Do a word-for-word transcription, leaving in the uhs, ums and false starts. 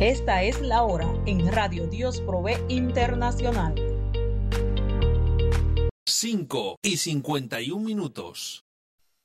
Esta es la hora en Radio Dios Provee Internacional. cinco y cincuenta y un minutos.